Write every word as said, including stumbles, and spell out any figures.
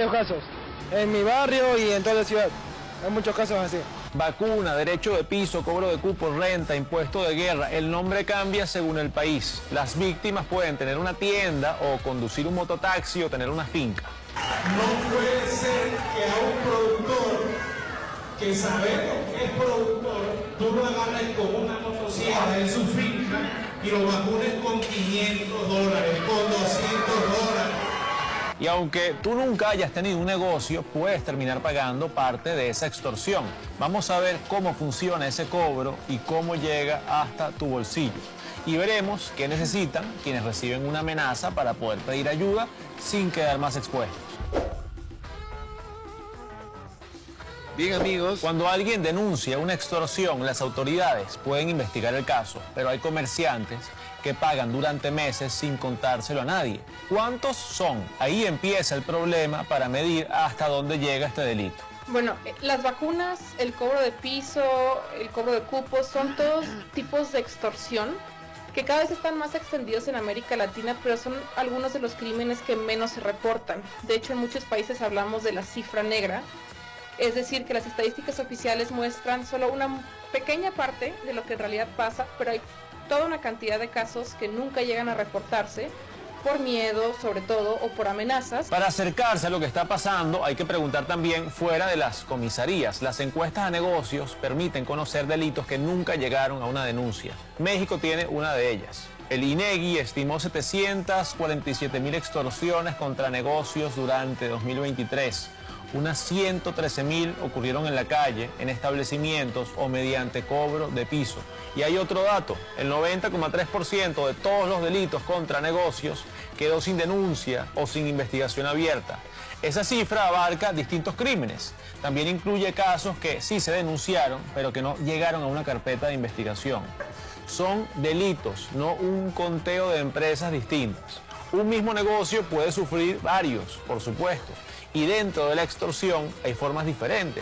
varios casos, en mi barrio y en toda la ciudad. Hay muchos casos así. Vacuna, derecho de piso, cobro de cupo, renta, impuesto de guerra. El nombre cambia según el país. Las víctimas pueden tener una tienda o conducir un mototaxi o tener una finca. No puede ser que a un productor que sabemos que es productor, tú lo agarres con una motosierra en su finca y lo vacunes con quinientos dólares, con doscientos dólares. Y aunque tú nunca hayas tenido un negocio, puedes terminar pagando parte de esa extorsión. Vamos a ver cómo funciona ese cobro y cómo llega hasta tu bolsillo. Y veremos qué necesitan quienes reciben una amenaza para poder pedir ayuda sin quedar más expuestos. Bien, amigos. Cuando alguien denuncia una extorsión, las autoridades pueden investigar el caso, pero hay comerciantes que pagan durante meses sin contárselo a nadie. ¿Cuántos son? Ahí empieza el problema para medir hasta dónde llega este delito. Bueno, las vacunas, el cobro de piso, el cobro de cupos, son todos tipos de extorsión que cada vez están más extendidos en América Latina, pero son algunos de los crímenes que menos se reportan. De hecho, en muchos países hablamos de la cifra negra, es decir, que las estadísticas oficiales muestran solo una pequeña parte de lo que en realidad pasa, pero hay toda una cantidad de casos que nunca llegan a reportarse por miedo, sobre todo, o por amenazas. Para acercarse a lo que está pasando, hay que preguntar también fuera de las comisarías. Las encuestas a negocios permiten conocer delitos que nunca llegaron a una denuncia. México tiene una de ellas. El INEGI estimó setecientas cuarenta y siete mil extorsiones contra negocios durante dos mil veintitrés. Unas ciento trece mil ocurrieron en la calle, en establecimientos o mediante cobro de piso. Y hay otro dato, el noventa coma tres por ciento de todos los delitos contra negocios quedó sin denuncia o sin investigación abierta. Esa cifra abarca distintos crímenes. También incluye casos que sí se denunciaron, pero que no llegaron a una carpeta de investigación. Son delitos, no un conteo de empresas distintas. Un mismo negocio puede sufrir varios, por supuesto. Y dentro de la extorsión hay formas diferentes.